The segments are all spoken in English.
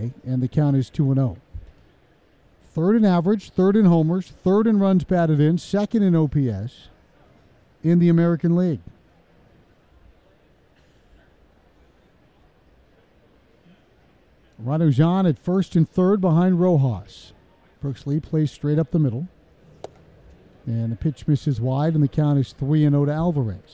play, and the count is 2-0. Third in average, third in homers, third in runs batted in, second in OPS in the American League. Ranujan at first and third behind Rojas. Brooks Lee plays straight up the middle. And the pitch misses wide, and the count is 3-0 to Alvarez.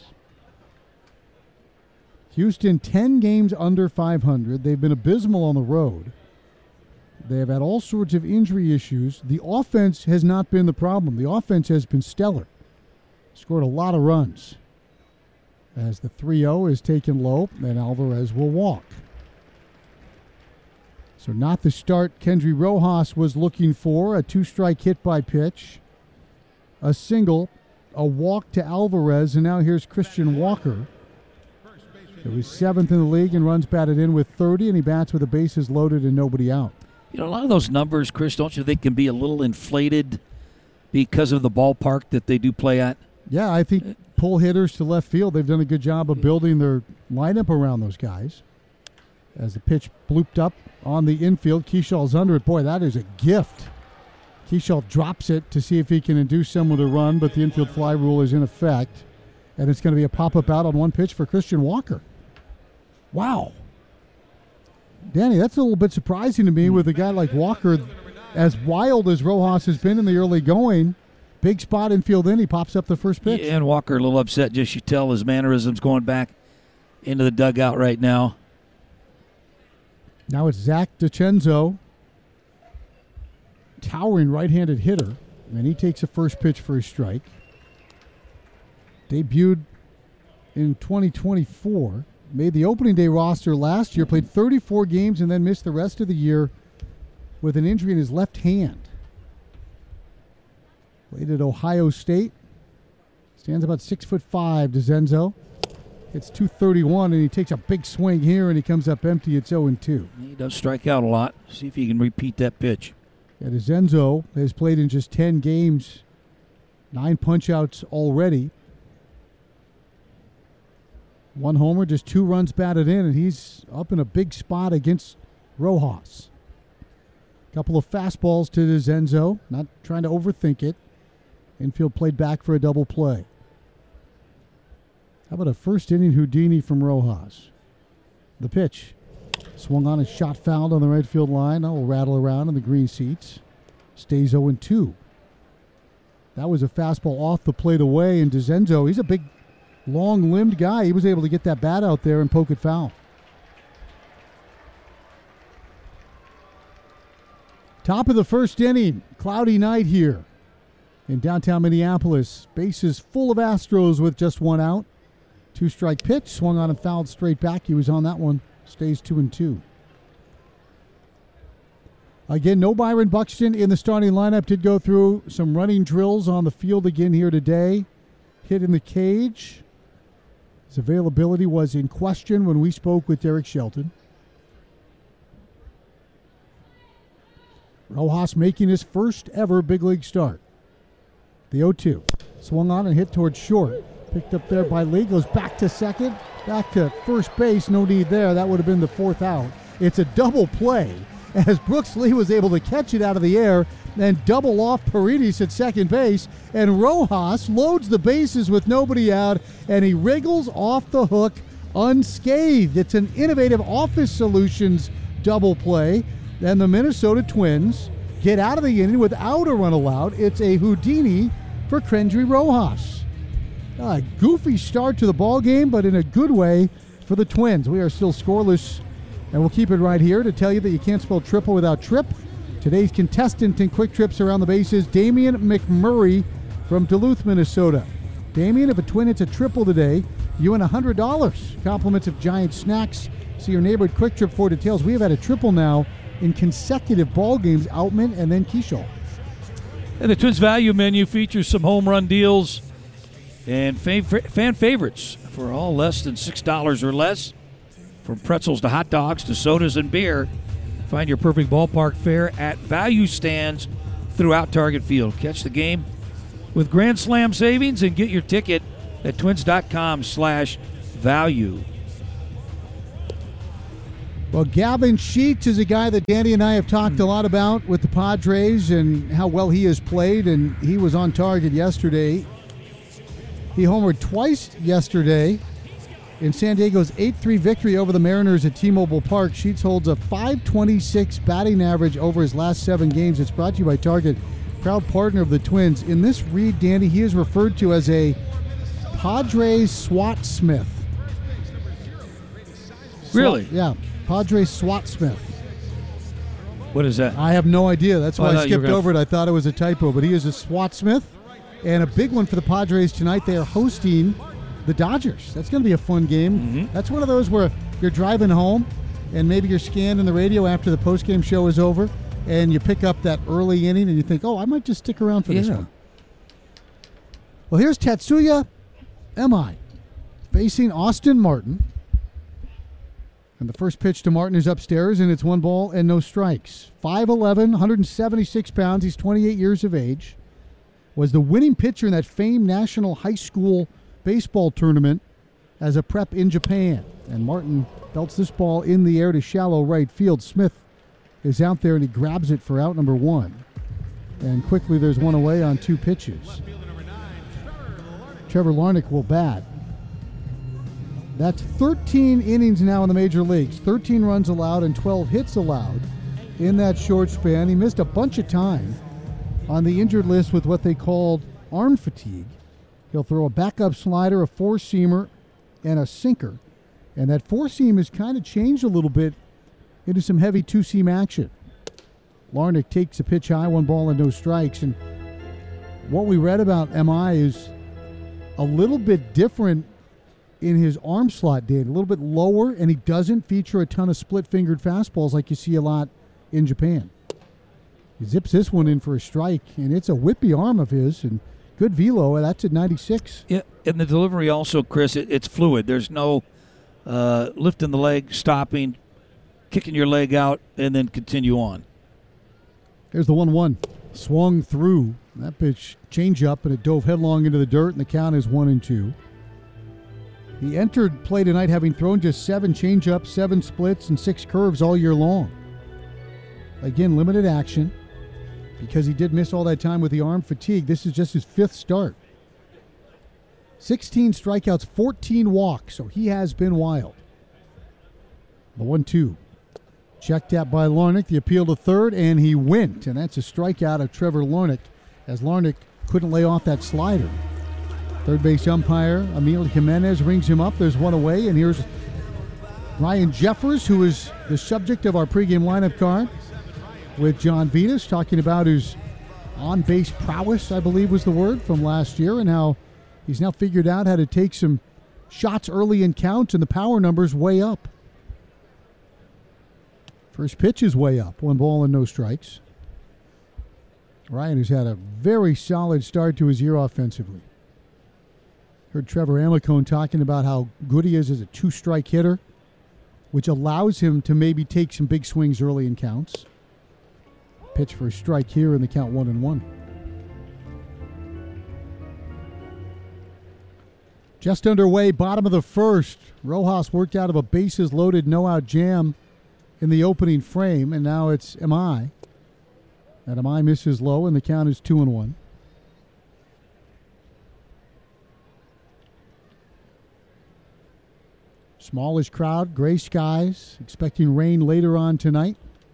Houston, 10 games under 500. They've been abysmal on the road. They have had all sorts of injury issues. The offense has not been the problem. The offense has been stellar. Scored a lot of runs. As the 3-0 is taken low, and Alvarez will walk. So not the start Kendry Rojas was looking for. A two-strike hit by pitch. A single, a walk to Alvarez, and now here's Christian Walker. It was 7th in the league and runs batted in with 30, and he bats with the bases loaded and nobody out. You know, a lot of those numbers, Chris, don't you think can be a little inflated because of the ballpark that they do play at? Yeah, I think pull hitters to left field, they've done a good job of building their lineup around those guys. As the pitch blooped up on the infield, Keyshaw's under it. Boy, that is a gift. Keyshaw drops it to see if he can induce someone to run, but the infield fly rule is in effect. And it's going to be a pop-up out on one pitch for Christian Walker. Wow. Danny, that's a little bit surprising to me with a guy like Walker, as wild as Rojas has been in the early going. Big spot infield in, he pops up the first pitch. Yeah, and Walker a little upset, just you tell his mannerisms going back into the dugout right now. Now it's Zach DiCenzo, towering right-handed hitter, and he takes a first pitch for a strike. Debuted in 2024, made the opening day roster last year, played 34 games and then missed the rest of the year with an injury in his left hand. Played at Ohio State. Stands about 6'5", DiCenzo. Hits 231, and he takes a big swing here, and he comes up empty. It's 0-2. He does strike out a lot. See if he can repeat that pitch. Yeah, DiCenzo has played in just 10 games, 9 punch-outs already. 1 homer, just 2 runs batted in, and he's up in a big spot against Rojas. Couple of fastballs to DiCenzo, not trying to overthink it. Infield played back for a double play. How about a first inning Houdini from Rojas? The pitch. Swung on and shot fouled on the right field line. That will rattle around in the green seats. Stays 0-2. That was a fastball off the plate away, and DiCenzo, he's a big, long-limbed guy. He was able to get that bat out there and poke it foul. Top of the first inning. Cloudy night here in downtown Minneapolis. Bases full of Astros with just 1 out. 2-strike pitch, swung on and fouled straight back. He was on that one. Stays 2-2. Again, no Byron Buxton in the starting lineup. Did go through some running drills on the field again here today. Hit in the cage. His availability was in question when we spoke with Derek Shelton. Rojas making his first ever big league start. The 0-2. Swung on and hit towards short. Picked up there by Lee. Goes back to second. Back to first base. No need there. That would have been the 4th out. It's a double play as Brooks Lee was able to catch it out of the air and double off Paredes at second base. And Rojas loads the bases with nobody out, and he wriggles off the hook unscathed. It's an Innovative Office Solutions double play. And the Minnesota Twins get out of the inning without a run allowed. It's a Houdini for Kendry Rojas. A goofy start to the ball game, but in a good way for the Twins. We are still scoreless, and we'll keep it right here to tell you that you can't spell triple without trip. Today's contestant in quick trips around the bases, Damian McMurray from Duluth, Minnesota. Damian, if a Twin hits a triple today, you win $100. Compliments of Giant Snacks. See your neighborhood Quick Trip for details. We have had a triple now in consecutive ball games, Outman and then Keyshaw. And the Twins Value Menu features some home run deals and fan favorites for all less than $6 or less. From pretzels to hot dogs to sodas and beer. Find your perfect ballpark fare at value stands throughout Target Field. Catch the game with Grand Slam savings and get your ticket at twins.com/value. Well, Gavin Sheets is a guy that Danny and I have talked a lot about with the Padres and how well he has played, and he was on target yesterday. He homered twice yesterday in San Diego's 8-3 victory over the Mariners at T-Mobile Park. Sheets holds a .526 batting average over his last 7 games. It's brought to you by Target, proud partner of the Twins. In this read, Danny, he is referred to as a Padres SWAT Smith. Really? Yeah. Padres SWAT Smith. What is that? I have no idea. That's why I you were skipped over it. I thought it was a typo, but he is a SWAT Smith. And a big one for the Padres tonight. They are hosting the Dodgers. That's going to be a fun game. Mm-hmm. That's one of those where you're driving home and maybe you're scanning the radio after the postgame show is over and you pick up that early inning and you think, oh, I might just stick around for this one. Well, here's Tatsuya Imai facing Austin Martin. And the first pitch to Martin is upstairs, and it's 1 ball and no strikes. 5'11", 176 pounds. He's 28 years of age. Was the winning pitcher in that famed National High School Baseball Tournament as a prep in Japan. And Martin belts this ball in the air to shallow right field. Smith is out there, and he grabs it for out number 1. And quickly there's 1 away on 2 pitches. Trevor Larnach will bat. That's 13 innings now in the major leagues. 13 runs allowed and 12 hits allowed in that short span. He missed a bunch of time on the injured list with what they called arm fatigue. He'll throw a backup slider, a 4-seamer, and a sinker. And that 4-seam has kind of changed a little bit into some heavy 2-seam action. Larnach takes a pitch high, 1 ball and no strikes. And what we read about MI is a little bit different in his arm slot, Dan, a little bit lower, and he doesn't feature a ton of split-fingered fastballs like you see a lot in Japan. He zips this one in for a strike, and it's a whippy arm of his, and good velo. That's at 96. Yeah, and the delivery also, Chris, it's fluid. There's no lifting the leg, stopping, kicking your leg out, and then continue on. There's the 1-1. Swung through. That pitch, change up, and it dove headlong into the dirt, and the count is 1-2. He entered play tonight having thrown just 7 changeups, 7 splits, and 6 curves all year long. Again, limited action because he did miss all that time with the arm fatigue. This is just his 5th start. 16 strikeouts, 14 walks, so he has been wild. The 1-2. Checked out by Larnach, the appeal to third, and he went. And that's a strikeout of Trevor Larnach as Larnach couldn't lay off that slider. Third base umpire Emil Jimenez rings him up. There's 1 away, and here's Ryan Jeffers, who is the subject of our pregame lineup card with John Vitas, talking about his on-base prowess, I believe was the word, from last year, and how he's now figured out how to take some shots early in counts, and the power numbers way up. First pitch is way up, 1 ball and no strikes. Ryan has had a very solid start to his year offensively. Heard Trevor Amicone talking about how good he is as a 2-strike hitter, which allows him to maybe take some big swings early in counts. Pitch for a strike here in the count 1-1. Just underway, bottom of the first. Rojas worked out of a bases-loaded no-out jam in the opening frame, and now it's MI. And MI misses low, and the count is 2-1. Smallish crowd, gray skies, expecting rain later on tonight.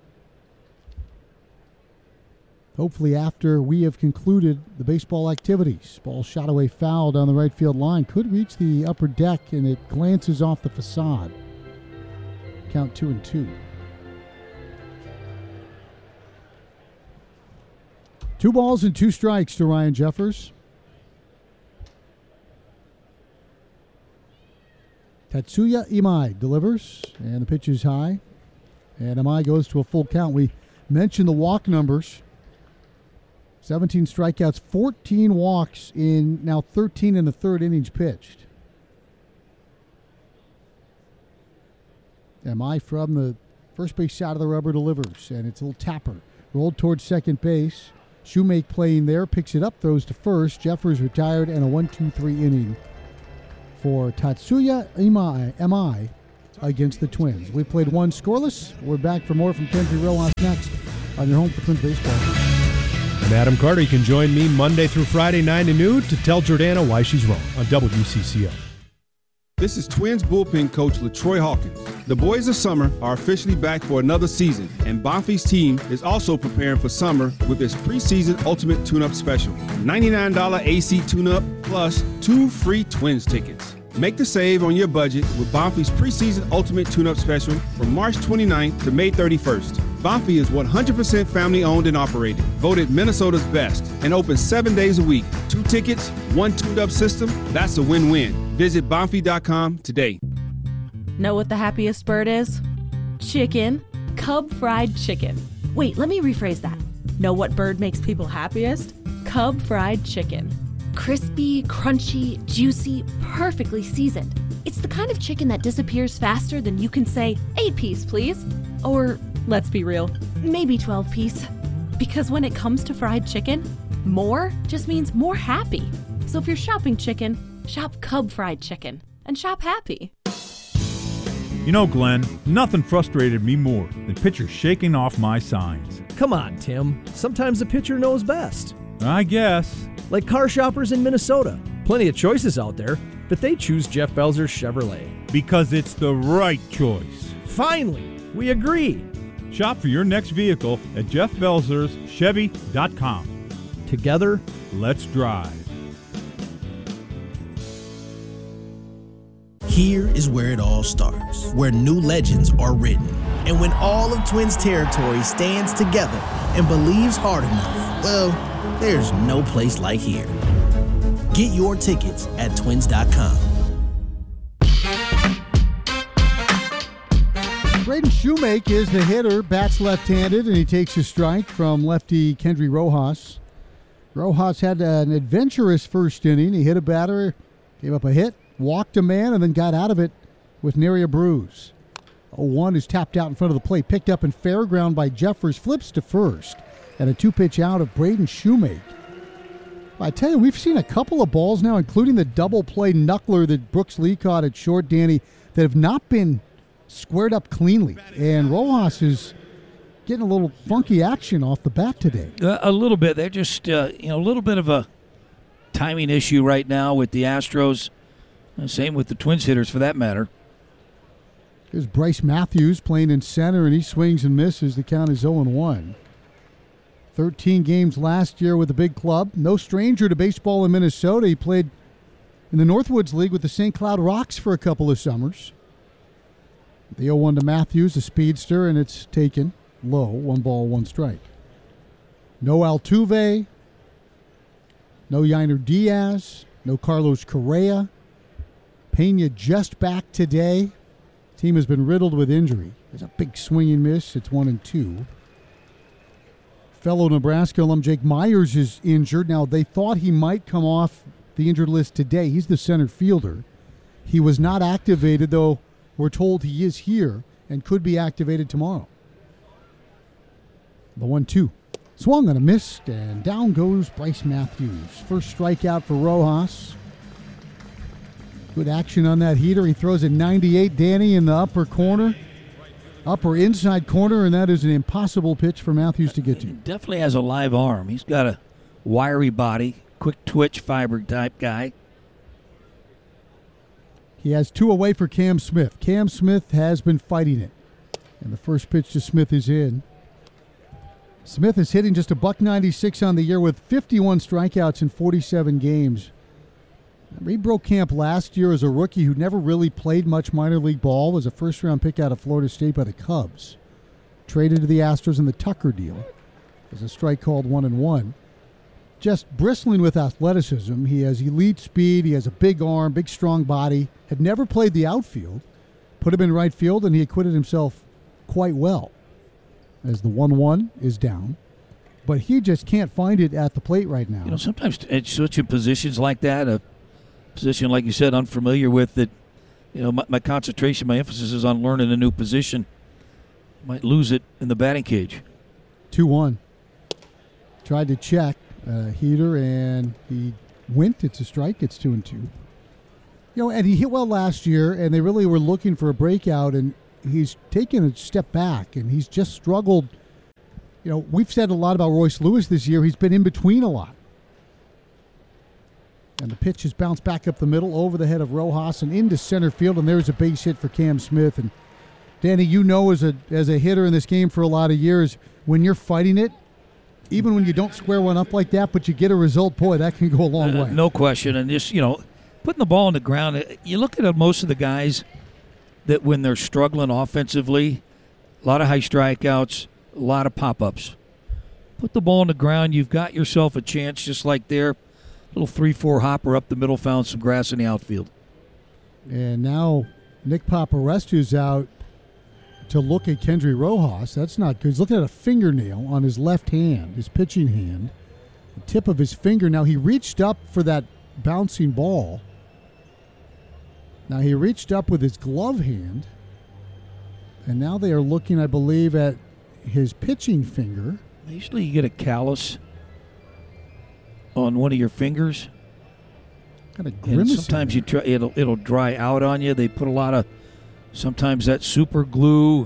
Hopefully after we have concluded the baseball activities. Ball shot away foul down the right field line. Could reach the upper deck, and it glances off the facade. Count 2-2. 2 balls and 2 strikes to Ryan Jeffers. Tatsuya Imai delivers, and the pitch is high. And Imai goes to a full count. We mentioned the walk numbers. 17 strikeouts, 14 walks in now 13 in the 3rd innings pitched. Imai from the first base side of the rubber delivers, and it's a little tapper. Rolled towards second base. Shoemake playing there, picks it up, throws to first. Jeffers retired, and a 1-2-3 inning for Tatsuya Imai against the Twins. We played one scoreless. We're back for more from Kendry Rojas next on your home for Twins baseball. I'm Adam Carter. You can join me Monday through Friday, 9 to noon, to tell Jordana why she's wrong on WCCO. This is Twins bullpen coach LaTroy Hawkins. The boys of summer are officially back for another season, and Bonfie's team is also preparing for summer with its preseason ultimate tune-up special. $99 AC tune-up plus 2 free Twins tickets. Make the save on your budget with Bonfie's preseason ultimate tune-up special from March 29th to May 31st. Bonfie is 100% family-owned and operated, voted Minnesota's best, and open 7 days a week. 2 tickets, 1 tuned-up system, that's a win-win. Visit Bonfie.com today. Know what the happiest bird is? Chicken. Cub fried chicken. Wait, let me rephrase that. Know what bird makes people happiest? Cub fried chicken. Crispy, crunchy, juicy, perfectly seasoned. It's the kind of chicken that disappears faster than you can say, 8-piece, please. Or, let's be real, maybe 12-piece. Because when it comes to fried chicken, more just means more happy. So if you're shopping chicken, shop Cub fried chicken and shop happy. You know, Glenn, nothing frustrated me more than pitchers shaking off my signs. Come on, Tim. Sometimes the pitcher knows best. I guess. Like car shoppers in Minnesota. Plenty of choices out there, but they choose Jeff Belzer's Chevrolet. Because it's the right choice. Finally, we agree. Shop for your next vehicle at jeffbelzerschevy.com. Together, let's drive. Here is where it all starts, where new legends are written. And when all of Twins territory stands together and believes hard enough, well, there's no place like here. Get your tickets at twins.com. Braden Shoemake is the hitter, bats left-handed, and he takes a strike from lefty Kendry Rojas. Rojas had an adventurous first inning. He hit a batter, gave up a hit, walked a man, and then got out of it with nary a bruise. 0-1 is tapped out in front of the plate, picked up in fair ground by Jeffers, flips to first, and a 2-pitch out of Braden Shoemake. I tell you, we've seen a couple of balls now, including the double play knuckler that Brooks Lee caught at short, Danny, that have not been squared up cleanly. And Rojas is getting a little funky action off the bat today. A little bit. They're just, a little bit of a timing issue right now with the Astros. Same with the Twins hitters, for that matter. Here's Bryce Matthews playing in center, and he swings and misses. The count is 0-1. 13 games last year with the big club. No stranger to baseball in Minnesota. He played in the Northwoods League with the St. Cloud Rocks for a couple of summers. The 0-1 to Matthews, a speedster, and it's taken low. 1 ball, 1 strike. No Altuve. No Yainer Diaz. No Carlos Correa. Pena just back today. Team has been riddled with injury. There's a big swing and miss. It's 1-2. Fellow Nebraska alum Jake Myers is injured. Now, they thought he might come off the injured list today. He's the center fielder. He was not activated, though we're told he is here and could be activated tomorrow. The 1-2. Swung and a missed, and down goes Bryce Matthews. First strikeout for Rojas. Good action on that heater. He throws at 98, Danny, in the upper inside corner, and that is an impossible pitch for Matthews to get to. He definitely has a live arm. He's got a wiry body, quick twitch fiber type guy. He has 2 away for Cam Smith. Cam Smith has been fighting it. And the first pitch to Smith is in. Smith is hitting just a $196 on the year with 51 strikeouts in 47 games. He broke camp last year as a rookie who never really played much minor league ball, was a first-round pick out of Florida State by the Cubs. Traded to the Astros in the Tucker deal. There's a strike called 1-1. Just bristling with athleticism. He has elite speed. He has a big arm, big strong body. Had never played the outfield. Put him in right field, and he acquitted himself quite well. As the 1-1 is down. But he just can't find it at the plate right now. Sometimes it's switching positions like that, a position, like you said, unfamiliar with, that, my concentration, my emphasis is on learning a new position. Might lose it in the batting cage. 2-1. Tried to check heater, and he went. It's a strike. It's 2-2. And he hit well last year, and they really were looking for a breakout, and he's taken a step back, and he's just struggled. We've said a lot about Royce Lewis this year. He's been in between a lot. And the pitch has bounced back up the middle over the head of Rojas and into center field, and there's a base hit for Cam Smith. And Danny, as a hitter in this game for a lot of years, when you're fighting it, even when you don't square one up like that, but you get a result, boy, that can go a long way. No question. And just, putting the ball on the ground, you look at most of the guys that when they're struggling offensively, a lot of high strikeouts, a lot of pop-ups. Put the ball on the ground, you've got yourself a chance, just like there. Little 3-4 hopper up the middle, found some grass in the outfield. And now Nick Paparestu's out to look at Kendry Rojas. That's not good. He's looking at a fingernail on his left hand, his pitching hand, the tip of his finger. Now he reached up for that bouncing ball. Now he reached up with his glove hand, and now they are looking, I believe, at his pitching finger. Usually you get a callus on one of your fingers. Kind of grimacing. Sometimes it'll dry out on you. They put a lot of, sometimes that super glue.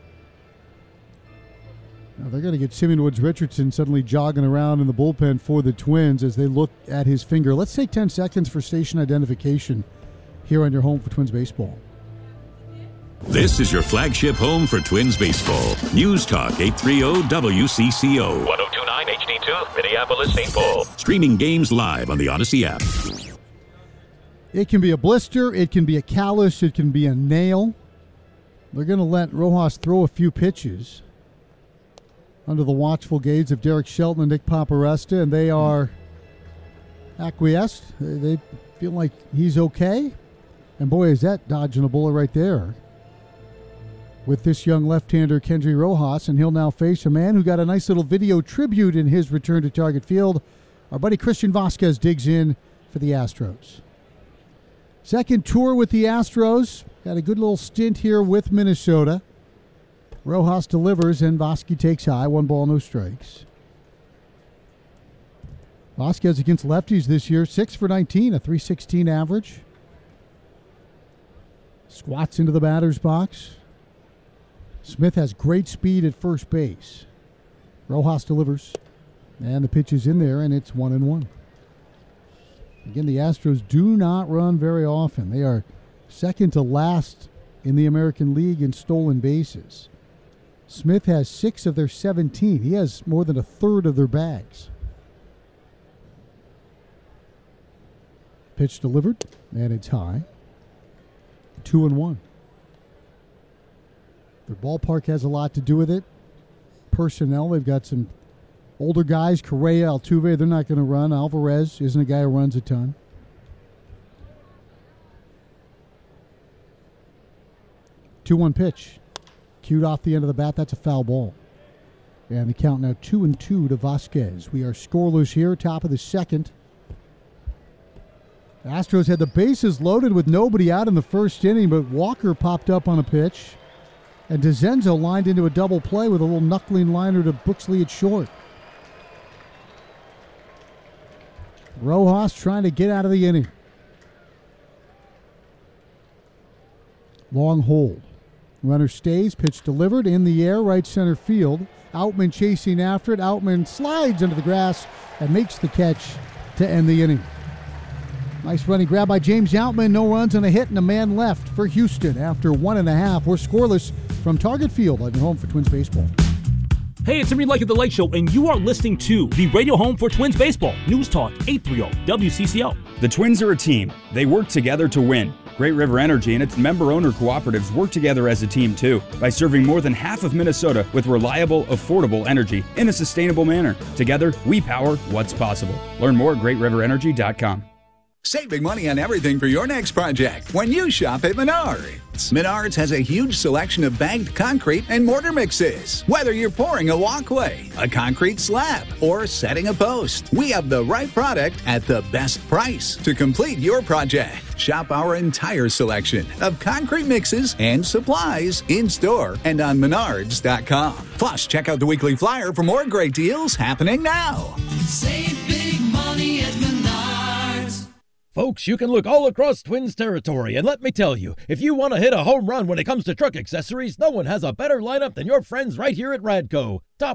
Now they're going to get Simeon Woods-Richardson suddenly jogging around in the bullpen for the Twins as they look at his finger. Let's take 10 seconds for station identification here on your home for Twins baseball. This is your flagship home for Twins baseball. News Talk 830 WCCO. 1029 HD2, Minneapolis, St. Paul. Streaming games live on the Odyssey app. It can be a blister, it can be a callus, it can be a nail. They're going to let Rojas throw a few pitches under the watchful gaze of Derek Shelton and Nick Paparesta, and they are acquiesced. They feel like he's okay. And boy, is that dodging a bullet right there with this young left-hander, Kendry Rojas, and he'll now face a man who got a nice little video tribute in his return to Target Field. Our buddy Christian Vasquez digs in for the Astros. Second tour with the Astros. Got a good little stint here with Minnesota. Rojas delivers, and Vasquez takes high. 1 ball, no strikes. Vasquez against lefties this year, 6 for 19, a .316 average. Squats into the batter's box. Smith has great speed at first base. Rojas delivers, and the pitch is in there, and it's 1-1. Again, the Astros do not run very often. They are second to last in the American League in stolen bases. Smith has 6 of their 17. He has more than a third of their bags. Pitch delivered, and it's high. 2-1. Their ballpark has a lot to do with it. Personnel, they've got some older guys. Correa, Altuve, they're not going to run. Alvarez isn't a guy who runs a ton. Two-one pitch. Cued off the end of the bat. That's a foul ball. And the count now 2-2 to Vasquez. We are scoreless here, top of the second. The Astros had the bases loaded with nobody out in the first inning, but Walker popped up on a pitch. And DeZenzo lined into a double play with a little knuckling liner to Buxley at short. Rojas trying to get out of the inning. Long hold. Runner stays, pitch delivered in the air, right center field. Outman chasing after it. Outman slides into the grass and makes the catch to end the inning. Nice running grab by James Outman. No runs and a hit and a man left for Houston after 1.5. We're scoreless from Target Field on your home for Twins baseball. Hey, it's Henry Lake of The Lake Show, and you are listening to the radio home for Twins baseball. News Talk 830 WCCO. The Twins are a team. They work together to win. Great River Energy and its member-owner cooperatives work together as a team, too, by serving more than half of Minnesota with reliable, affordable energy in a sustainable manner. Together, we power what's possible. Learn more at GreatRiverEnergy.com. Save big money on everything for your next project when you shop at Menards. Menards has a huge selection of bagged concrete and mortar mixes. Whether you're pouring a walkway, a concrete slab, or setting a post, we have the right product at the best price to complete your project. Shop our entire selection of concrete mixes and supplies in-store and on Menards.com. Plus, check out the weekly flyer for more great deals happening now. Save big money at Menards. Folks, you can look all across Twins territory, and let me tell you, if you want to hit a home run when it comes to truck accessories, no one has a better lineup than your friends right here at Radco. Top